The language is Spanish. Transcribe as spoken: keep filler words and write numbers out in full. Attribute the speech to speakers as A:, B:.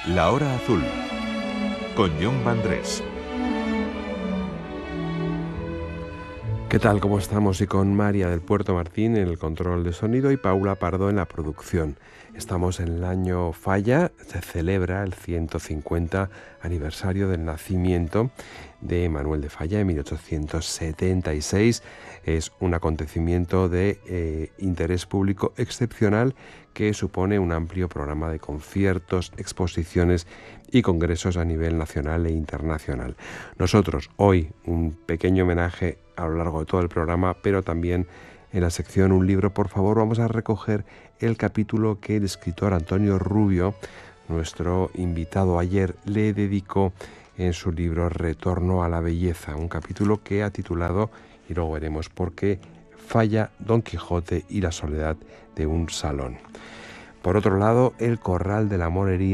A: La Hora Azul, con Jon Vandrés.
B: ¿Qué tal? ¿Cómo estamos? Y con María del Puerto Martín en el control de sonido y Paula Pardo en la producción. Estamos en el año Falla, se celebra el ciento cincuenta aniversario del nacimiento de Manuel de Falla en mil ochocientos setenta y seis. Es un acontecimiento de eh, interés público excepcional que supone un amplio programa de conciertos, exposiciones y congresos a nivel nacional e internacional. Nosotros hoy un pequeño homenaje a lo largo de todo el programa, pero también en la sección Un libro, por favor, vamos a recoger el capítulo que el escritor Antonio Rubio, nuestro invitado ayer, le dedicó en su libro Retorno a la belleza, un capítulo que ha titulado, y luego veremos por qué, Falla, Don Quijote y la soledad de un salón. Por otro lado, el Corral de la Morería